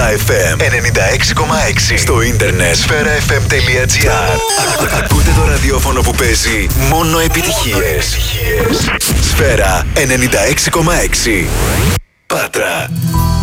FM 96,6. Στο ίντερνετ sferafm.gr. Ακούτε το ραδιόφωνο που παίζει μόνο επιτυχίες. Σφαίρα 96,6. Πάτρα.